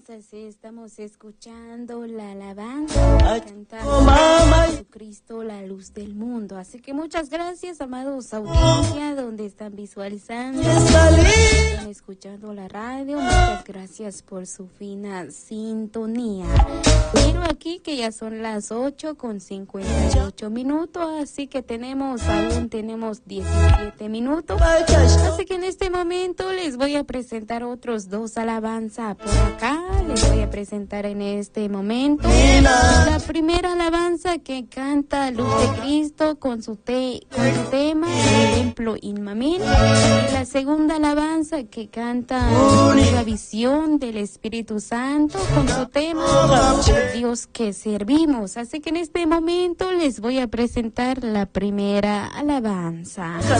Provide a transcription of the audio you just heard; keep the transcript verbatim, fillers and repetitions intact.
Así estamos escuchando la alabanza que canta Jesucristo, la luz del mundo. Así que muchas gracias, amados audiencia, donde están visualizando, están escuchando la radio. Muchas gracias por su fina sintonía. Miro aquí que ya son las ocho con cincuenta y ocho minutos, así que tenemos, aún tenemos diecisiete minutos. Así que en este momento les voy a presentar otros dos alabanzas por acá. Les voy a presentar en este momento la primera alabanza que canta Luz de Cristo con su, te, con su tema El Templo Inmamil. La segunda alabanza que canta La Visión del Espíritu Santo con su tema El Dios que servimos. Así que en este momento les voy a presentar la primera alabanza.